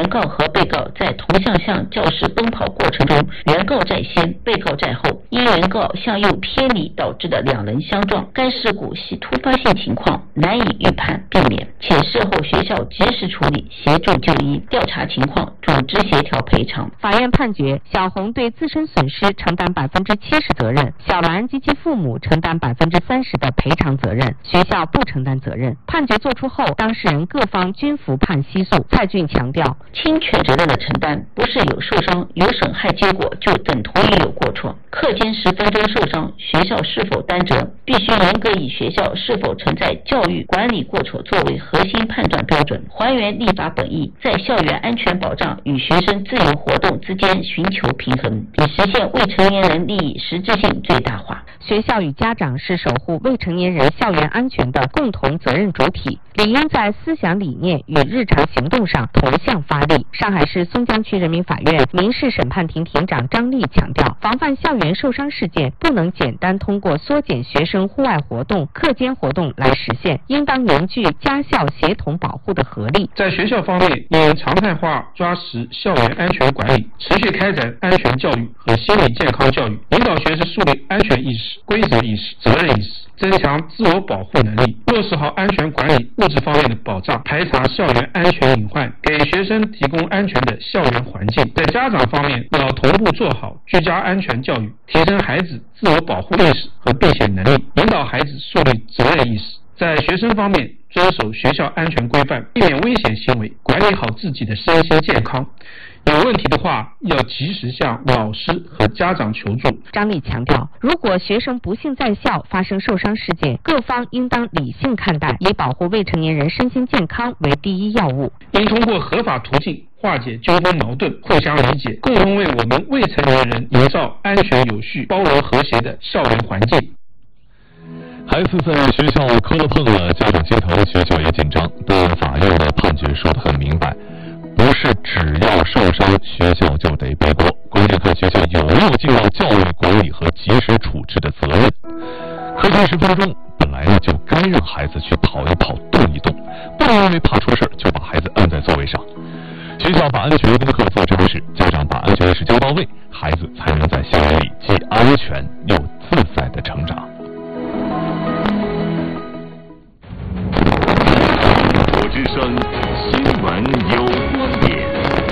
告和被告在同向教室奔跑过程中，原告在先，被告在后，因原告向右偏离导致的两人相撞。该事故系突发性情况，难以预判避免，且事后学校及时处理，协助就医，调查情况，组织协调赔偿。 法院判决小红对自身损失承担70%责任，小兰及其父母承担30%的赔偿责任，学校不承担责任。判决作出后，当事人各方均服判息诉。蔡俊强调， 侵权责任的承担不是有受伤、有损害结果就等同于有过错。课间10分钟受伤，学校是否担责，必须严格以学校是否存在教育管理过错作为核心判断标准，还原立法本意，在校园安全保障与学生自由活动之间寻求平衡，以实现未成年人利益实质性最大化。 学校与家长是守护未成年人校园安全的共同责任主体，理应在思想理念与日常行动上同向发力。上海市松江区人民法院民事审判庭庭长张丽强调，防范校园受伤事件不能简单通过缩减学生户外活动、课间活动来实现，应当凝聚家校协同保护的合力。 在学校方面，应常态化抓实校园安全管理，持续开展安全教育和心理健康教育，引导学生树立安全意识、规则意识、责任意识，增强自我保护能力，落实好安全管理物质方面的保障，排查校园安全隐患，给学生提供安全的校园环境。在家长方面，要同步做好居家安全教育，提升孩子自我保护意识和避险能力，引导孩子树立责任意识。在学生方面，遵守学校安全规范，避免危险行为，管理好自己的身心健康。有问题的话，要及时向老师和家长求助。 张丽强调，如果学生不幸在校发生受伤事件，各方应当理性看待，以保护未成年人身心健康为第一要务。 应通过合法途径化解纠纷矛盾，互相理解，共同为我们未成年人营造安全有序、包容和谐的校园环境。 孩子在学校磕了碰了，家长接头，学校也紧张。但法院的判决说得很明白，不是只要受伤学校就得背锅，关键看学校有没有尽到教育管理和及时处置的责任。课间10分钟本来就该让孩子去跑一跑、动一动，不能因为怕出事就把孩子按在座位上。学校把安全功课做真实，家长把安全意识教到位，孩子才能在校园里既安全又自在地成长。 之声新闻有观点，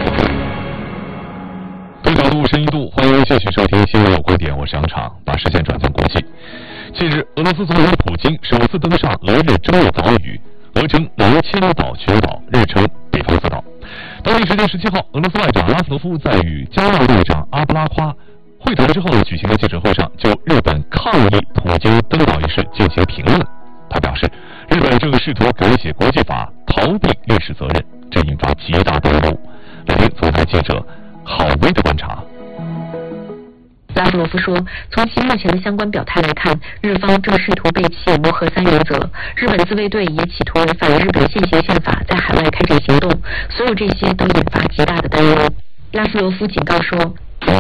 多角度深一度，欢迎继续收听新闻有观点，我是杨昶，把视线转向国际。近日，俄罗斯总统普京首次登上俄日争议岛屿，俄称南千岛群岛，日称北方四岛。当地时间17号，俄罗斯外长拉夫罗夫在与加纳外长阿布拉夸会谈之后举行的记者会上，就日本抗议普京登岛一事进行评论。他表示，日本正试图改写国际法，逃避历史责任，这引发极大担忧。来听总台记者郝威的观察。 拉夫罗夫说，从其目前的相关表态来看，日方正试图背弃无核三原则，日本自卫队也企图违反日本现行宪法，在海外开展行动，所有这些都引发极大的担忧。拉夫罗夫警告说，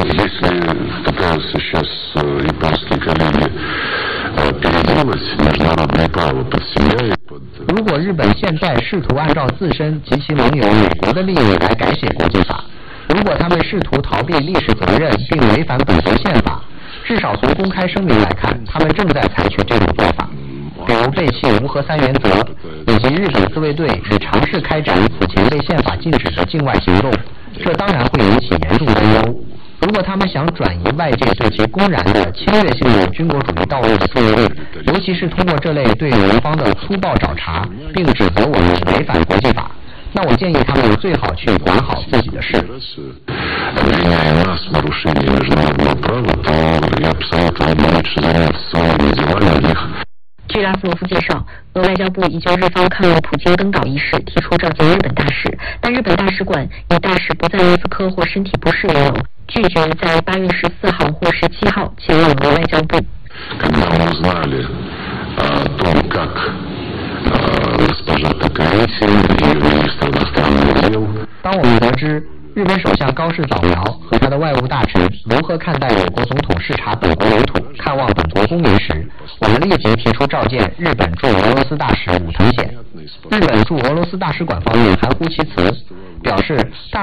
如果日本现在试图按照自身及其盟友美国的利益来改写国际法，如果他们试图逃避历史责任并违反本国宪法，至少从公开声明来看，他们正在采取这种做法，比如背弃无核三原则，以及日本自卫队也尝试开展此前被宪法禁止的境外行动，这当然会引起严重担忧。如果他们想转移外界对其公然的侵略性的军国主义道路的注意力，尤其是通过这类对俄方的粗暴找茬，并指责我们违反国际法，那我建议他们最好去管好自己的事。 据拉夫罗夫介绍，俄外交部已就日方抗议普京登岛一事提出召见日本大使，但日本大使馆以大使不在莫斯科或身体不适为由，拒绝在8月14号或17号前往俄外交部。 当我们得知日本首相高市早苗和他的外务大臣如何看待我国总统视察本国领土、看望本国公民时，我们立即提出召见日本驻俄罗斯大使武藤显。日本驻俄罗斯大使馆方面含糊其辞，表示大